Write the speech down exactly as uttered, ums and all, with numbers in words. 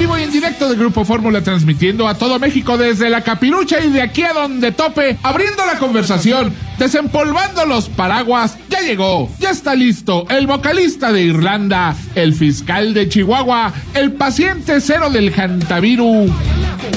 vivo y en directo de Grupo Fórmula, transmitiendo a todo México desde la Capirucha y de aquí a donde tope, abriendo la conversación, desempolvando los paraguas. Ya llegó, ya está listo el vocalista de Irlanda, el fiscal de Chihuahua, el paciente cero del Hantaviru.